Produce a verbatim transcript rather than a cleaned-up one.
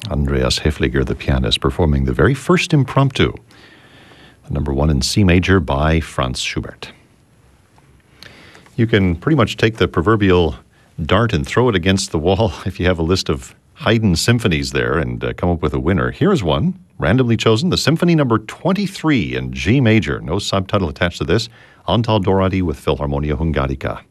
Andreas Hefliger, the pianist, performing the very first impromptu, the number one in C major by Franz Schubert. You can pretty much take the proverbial dart and throw it against the wall if you have a list of Haydn symphonies there and uh, come up with a winner. Here's one, randomly chosen, the Symphony number twenty-three in G major. No subtitle attached to this. Antal Dorady with Philharmonia Hungarica.